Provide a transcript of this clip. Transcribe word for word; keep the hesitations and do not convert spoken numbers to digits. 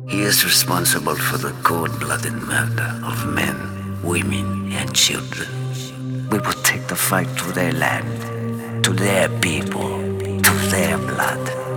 He is responsible for the cold-blooded murder of men, women, and children. We will take the fight to their land, to their people, to their blood.